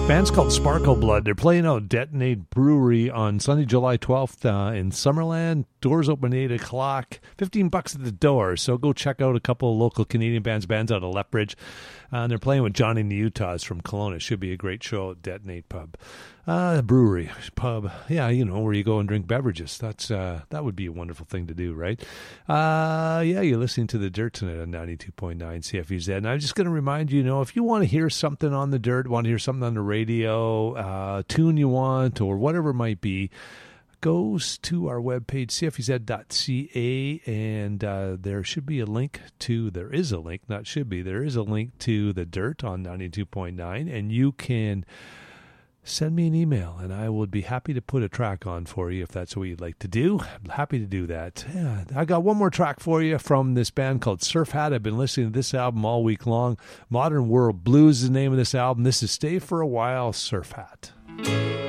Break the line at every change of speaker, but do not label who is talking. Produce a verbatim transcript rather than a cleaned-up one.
Band's called Sparkle Blood. They're playing out Detonate Brewery on Sunday, July twelfth uh, in Summerland. Doors open at eight o'clock. fifteen bucks at the door. So go check out a couple of local Canadian bands, bands out of Lethbridge. Uh, and they're playing with Johnny and the Utahs from Kelowna. It should be a great show at Detonate Pub. Uh, brewery, pub. Yeah, you know, where you go and drink beverages. That's uh, that would be a wonderful thing to do, right? Uh, yeah, you're listening to The Dirt tonight on ninety-two point nine C F E Z. And I'm just going to remind you, you know, if you want to hear something on The Dirt, want to hear something on the radio, uh, tune you want, or whatever it might be, goes to our webpage, c f e z dot c a, and uh, there should be a link to, there is a link, not should be, there is a link to The Dirt on ninety-two point nine, and you can send me an email, and I would be happy to put a track on for you if that's what you'd like to do. I'm happy to do that. Yeah, I got one more track for you from this band called Surf Hat. I've been listening to this album all week long. Modern World Blues is the name of this album. This is Stay for a While, Surf Hat.